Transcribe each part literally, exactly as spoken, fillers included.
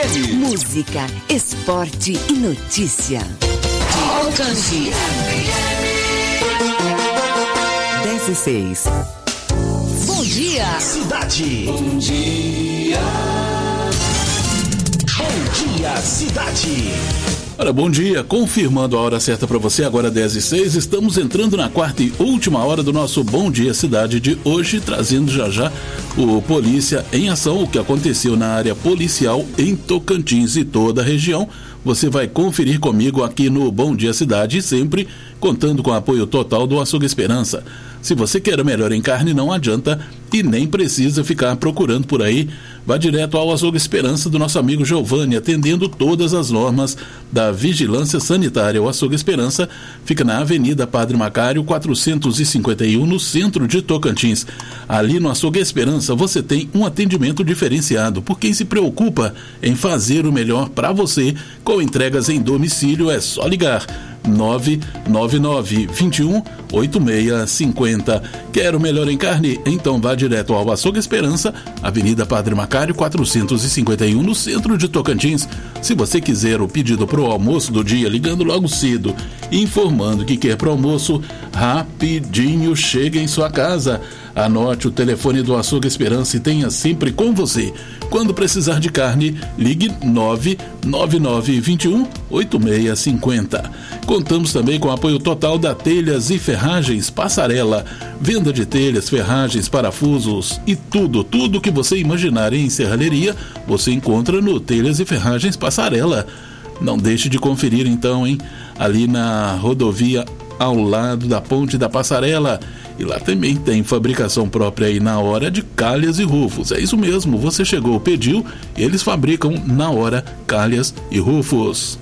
M. Música, esporte e notícia. Alcance. dez e seis. Bom dia, cidade. Bom dia. Bom dia, cidade. Olha, bom dia, confirmando a hora certa para você, agora dez e seis, estamos entrando na quarta e última hora do nosso Bom Dia Cidade de hoje, trazendo já já o Polícia em Ação, o que aconteceu na área policial em Tocantins e toda a região. Você vai conferir comigo aqui no Bom Dia Cidade, sempre contando com o apoio total do Açougue Esperança. Se você quer o melhor em carne, não adianta e nem precisa ficar procurando por aí. Vá direto ao Açougue Esperança do nosso amigo Giovanni, atendendo todas as normas da Vigilância Sanitária. O Açougue Esperança fica na Avenida Padre Macário, quatrocentos e cinquenta e um, no centro de Tocantins. Ali no Açougue Esperança você tem um atendimento diferenciado, por quem se preocupa em fazer o melhor para você. Com entregas em domicílio é só ligar nove nove nove, dois um, oito seis cinco zero. Quer o melhor em carne? Então vá direto ao Açougue Esperança, Avenida Padre Macário, quatrocentos e cinquenta e um, no centro de Tocantins. Se você quiser o pedido para o almoço do dia, ligando logo cedo, informando que quer para o almoço, rapidinho chega em sua casa. Anote o telefone do Açougue Esperança e tenha sempre com você. Quando precisar de carne, ligue nove nove nove, dois um, oito seis cinco zero. Contamos também com o apoio total da Telhas e Ferragens Passarela. Venda de telhas, ferragens, parafusos e tudo, tudo que você imaginar em serralheria, você encontra no Telhas e Ferragens Passarela. Não deixe de conferir então, hein? Ali na rodovia ao lado da Ponte da Passarela. E lá também tem fabricação própria aí na hora de calhas e rufos. É isso mesmo, você chegou, pediu, eles fabricam na hora calhas e rufos.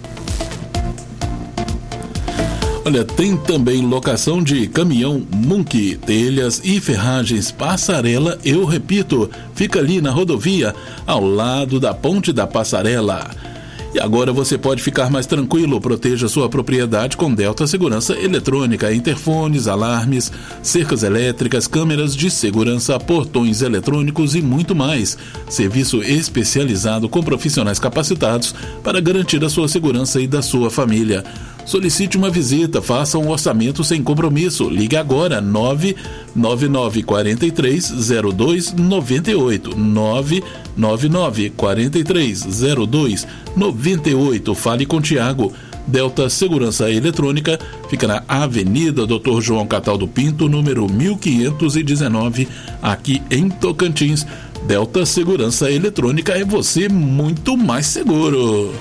Olha, tem também locação de caminhão Munk, telhas e ferragens Passarela, eu repito, fica ali na rodovia, ao lado da Ponte da Passarela. E agora você pode ficar mais tranquilo, proteja sua propriedade com Delta Segurança Eletrônica, interfones, alarmes, cercas elétricas, câmeras de segurança, portões eletrônicos e muito mais. Serviço especializado com profissionais capacitados para garantir a sua segurança e da sua família. Solicite uma visita, faça um orçamento sem compromisso. Ligue agora nove nove nove quatro três zero dois nove oito nove nove nove quatro três zero dois nove oito. Fale com Tiago. Delta Segurança Eletrônica fica na Avenida doutor João Cataldo Pinto, número mil quinhentos e dezenove, aqui em Tocantins. Delta Segurança Eletrônica é você muito mais seguro.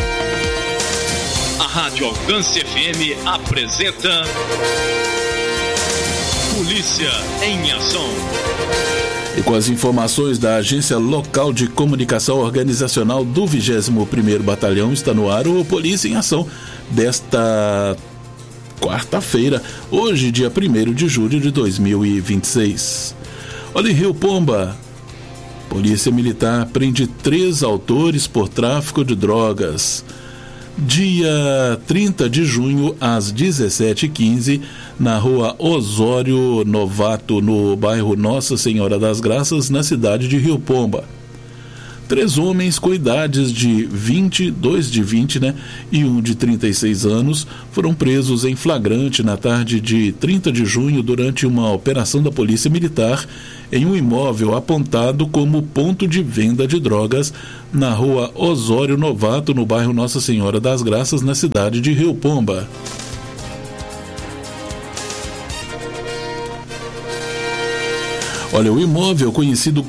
A Rádio Alcance F M apresenta Polícia em Ação. E com as informações da Agência Local de Comunicação Organizacional do vigésimo primeiro Batalhão, está no ar o Polícia em Ação desta quarta-feira, hoje, dia primeiro de julho de dois mil e vinte e seis. Olha, em Rio Pomba, Polícia Militar prende três autores por tráfico de drogas. Dia trinta de junho, às dezessete e quinze, na rua Osório Novato, no bairro Nossa Senhora das Graças, na cidade de Rio Pomba. Três homens com idades de vinte, dois de vinte, né, e um de trinta e seis anos foram presos em flagrante na tarde de trinta de junho durante uma operação da Polícia Militar em um imóvel apontado como ponto de venda de drogas na rua Osório Novato, no bairro Nossa Senhora das Graças, na cidade de Rio Pomba. Olha, o imóvel, conhecido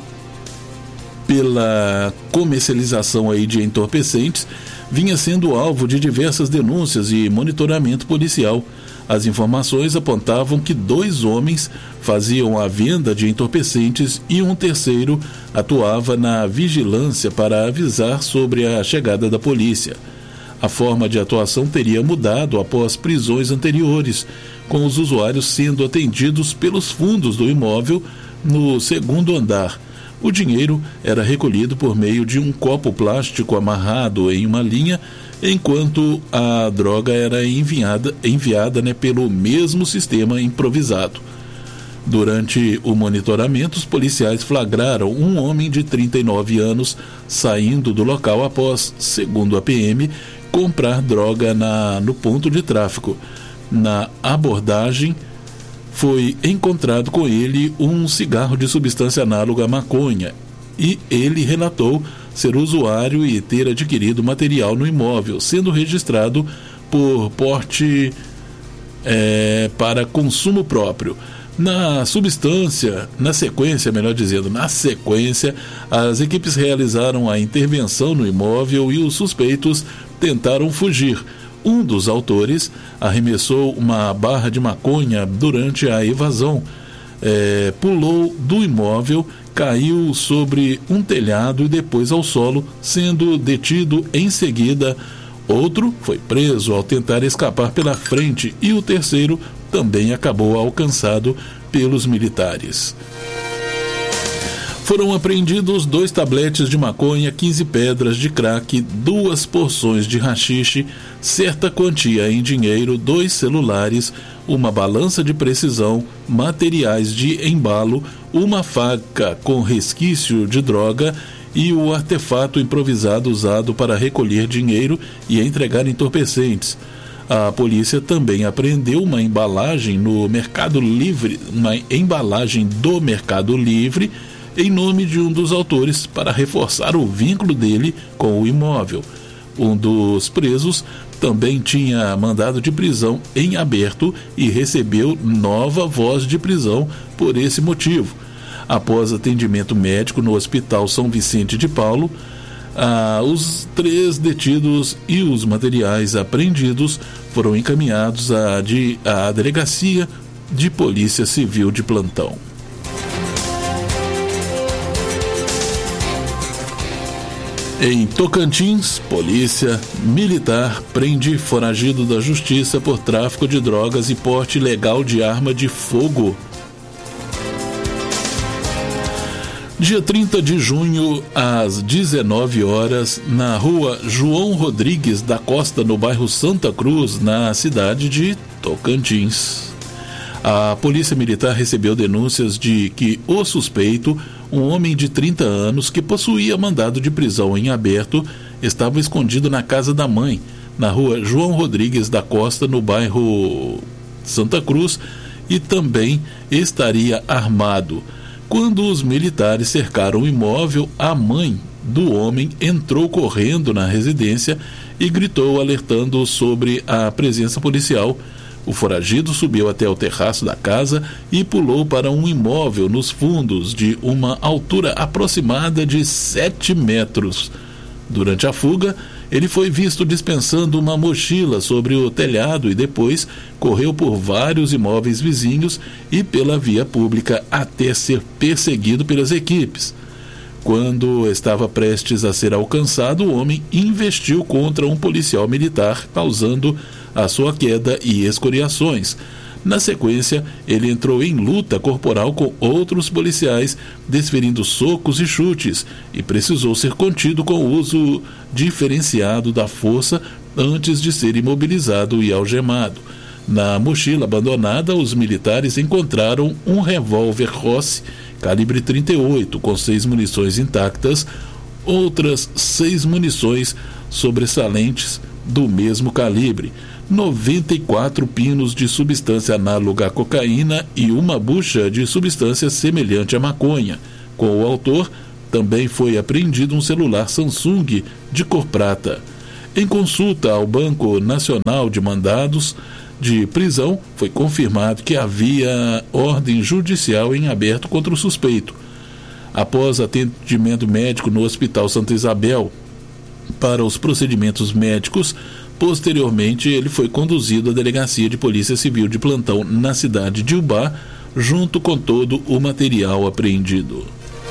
pela comercialização aí de entorpecentes, vinha sendo alvo de diversas denúncias e monitoramento policial. As informações apontavam que dois homens faziam a venda de entorpecentes e um terceiro atuava na vigilância para avisar sobre a chegada da polícia. A forma de atuação teria mudado após prisões anteriores, com os usuários sendo atendidos pelos fundos do imóvel no segundo andar. O dinheiro era recolhido por meio de um copo plástico amarrado em uma linha, enquanto a droga era enviada, enviada né, pelo mesmo sistema improvisado. Durante o monitoramento, os policiais flagraram um homem de trinta e nove anos saindo do local após, segundo a P M, comprar droga na, no ponto de tráfico. Na abordagem, foi encontrado com ele um cigarro de substância análoga à maconha e ele relatou ser usuário e ter adquirido material no imóvel, sendo registrado por porte é, para consumo próprio. Na substância, na sequência, melhor dizendo, na sequência, as equipes realizaram a intervenção no imóvel e os suspeitos tentaram fugir. Um dos autores arremessou uma barra de maconha durante a evasão, é, pulou do imóvel, caiu sobre um telhado e depois ao solo, sendo detido em seguida. Outro foi preso ao tentar escapar pela frente e o terceiro também acabou alcançado pelos militares. Foram apreendidos dois tabletes de maconha, quinze pedras de crack, duas porções de haxixe, certa quantia em dinheiro, dois celulares, uma balança de precisão, materiais de embalo, uma faca com resquício de droga e o artefato improvisado usado para recolher dinheiro e entregar entorpecentes. A polícia também apreendeu uma embalagem no Mercado Livre, uma embalagem do Mercado Livre, em nome de um dos autores para reforçar o vínculo dele com o imóvel. Um dos presos também tinha mandado de prisão em aberto e recebeu nova voz de prisão por esse motivo. Após atendimento médico no Hospital São Vicente de Paulo, ah, os três detidos e os materiais apreendidos foram encaminhados à, de, à Delegacia de Polícia Civil de plantão. Em Tocantins, polícia militar prende foragido da justiça por tráfico de drogas e porte ilegal de arma de fogo. Dia trinta de junho, às dezenove horas, na rua João Rodrigues da Costa, no bairro Santa Cruz, na cidade de Tocantins. A polícia militar recebeu denúncias de que o suspeito, um homem de trinta anos que possuía mandado de prisão em aberto, estava escondido na casa da mãe, na rua João Rodrigues da Costa, no bairro Santa Cruz, e também estaria armado. Quando os militares cercaram o imóvel, a mãe do homem entrou correndo na residência e gritou, alertando sobre a presença policial. O foragido subiu até o terraço da casa e pulou para um imóvel nos fundos de uma altura aproximada de sete metros. Durante a fuga, ele foi visto dispensando uma mochila sobre o telhado e depois correu por vários imóveis vizinhos e pela via pública até ser perseguido pelas equipes. Quando estava prestes a ser alcançado, o homem investiu contra um policial militar, causando a sua queda e escoriações. Na sequência, ele entrou em luta corporal com outros policiais, desferindo socos e chutes, e precisou ser contido com o uso diferenciado da força antes de ser imobilizado e algemado. Na mochila abandonada, os militares encontraram um revólver Rossi calibre trinta e oito, com seis munições intactas, outras seis munições sobressalentes do mesmo calibre, noventa e quatro pinos de substância análoga à cocaína e uma bucha de substância semelhante à maconha. Com o autor, também foi apreendido um celular Samsung de cor prata. Em consulta ao Banco Nacional de Mandados de prisão, foi confirmado que havia ordem judicial em aberto contra o suspeito. Após atendimento médico no Hospital Santa Isabel para os procedimentos médicos, posteriormente ele foi conduzido à Delegacia de Polícia Civil de plantão na cidade de Ubá, junto com todo o material apreendido.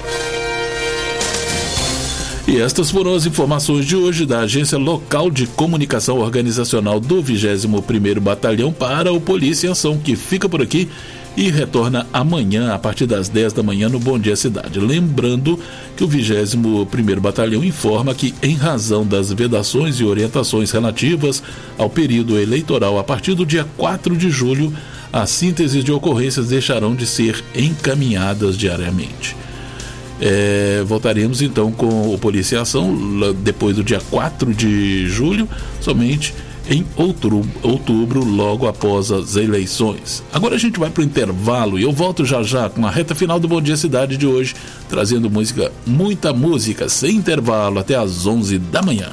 E estas foram as informações de hoje da Agência Local de Comunicação Organizacional do vigésimo primeiro Batalhão para o Polícia em Ação, que fica por aqui e retorna amanhã a partir das dez da manhã no Bom Dia Cidade. Lembrando que o vigésimo primeiro Batalhão informa que, em razão das vedações e orientações relativas ao período eleitoral a partir do dia quatro de julho, as sínteses de ocorrências deixarão de ser encaminhadas diariamente. É, voltaremos então com o Polícia em Ação depois do dia quatro de julho, somente em outubro, outubro, logo após as eleições. Agora a gente vai para o intervalo e eu volto já já com a reta final do Bom Dia Cidade de hoje, trazendo música, muita música, sem intervalo, até às onze da manhã.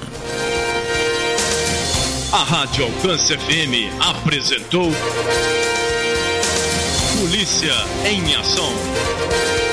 A Rádio Alcance F M apresentou Polícia em Ação.